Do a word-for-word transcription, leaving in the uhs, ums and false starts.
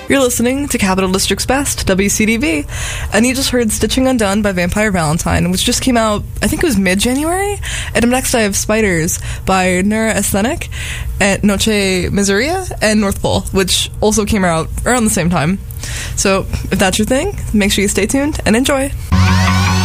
You're listening to Capital District's Best, W C D V, and you just heard Stitching Undone by Vampire Valentine, which just came out, I think it was mid-January, and up next I have Spiders by Neura Aesthetic, and Noche Miseria, and North Pole, which also came out around the same time. So, if that's your thing, make sure you stay tuned and enjoy.